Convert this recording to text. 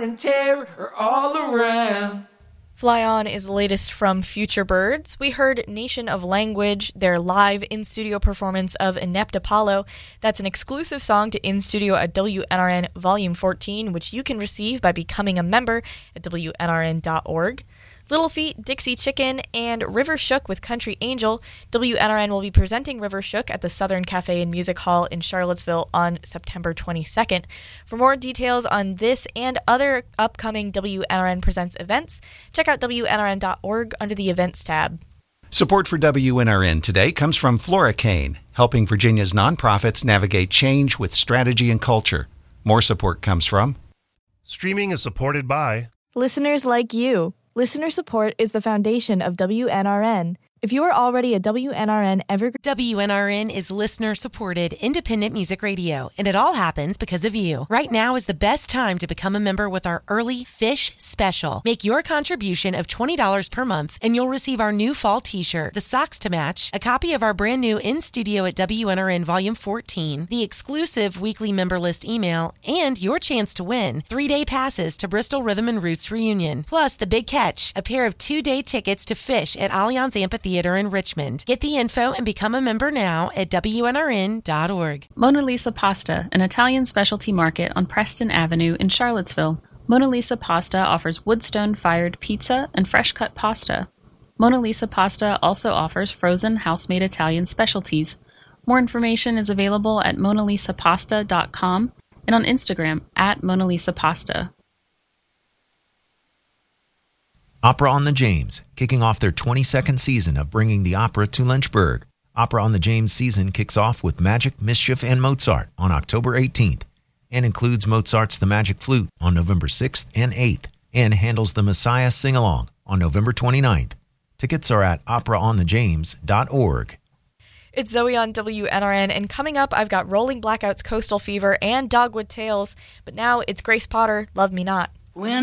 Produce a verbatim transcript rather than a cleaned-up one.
and terror are all around. Fly On is the latest from Future Birds. We heard Nation of Language, their live in-studio performance of Inept Apollo. That's an exclusive song to In-Studio at W N R N Volume fourteen, which you can receive by becoming a member at W N R N dot org. Little Feat, Dixie Chicken, and River Shook with Country Angel. W N R N will be presenting River Shook at the Southern Cafe and Music Hall in Charlottesville on September twenty-second. For more details on this and other upcoming W N R N Presents events, check out W N R N dot org under the Events tab. Support for W N R N today comes from Floricane, helping Virginia's nonprofits navigate change with strategy and culture. More support comes from... Streaming is supported by... listeners like you. Listener support is the foundation of W N R N. If you are already a W N R N Evergreen... W N R N is listener-supported independent music radio, and it all happens because of you. Right now is the best time to become a member with our Early Fish Special. Make your contribution of twenty dollars per month, and you'll receive our new fall t-shirt, the socks to match, a copy of our brand new In Studio at W N R N Volume fourteen, the exclusive weekly member list email, and your chance to win three-day passes to Bristol Rhythm and Roots Reunion. Plus, the big catch, a pair of two-day tickets to Fish at Allianz Amphitheater in Richmond. Get the info and become a member now at W N R N dot org. Mona Lisa Pasta, an Italian specialty market on Preston Avenue in Charlottesville. Mona Lisa Pasta offers woodstone-fired pizza and fresh-cut pasta. Mona Lisa Pasta also offers frozen house-made Italian specialties. More information is available at mona lisa pasta dot com and on Instagram at Mona Lisa Pasta. Opera on the James, kicking off their twenty-second season of bringing the opera to Lynchburg. Opera on the James season kicks off with Magic, Mischief, and Mozart on October eighteenth, and includes Mozart's The Magic Flute on November sixth and eighth, and handles the Messiah Sing-Along on November twenty-ninth. Tickets are at opera on the james dot org. It's Zoe on W N R N, and coming up, I've got Rolling Blackouts, Coastal Fever, and Dogwood Tales. But now it's Grace Potter, Love Me Not. When